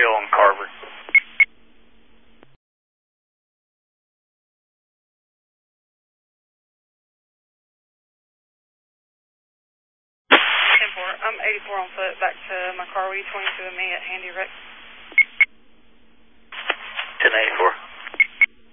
still on Carver. 10-4. I'm 84 on foot. Back to my car. Will you 22 with me at Handy Wreck? 1084.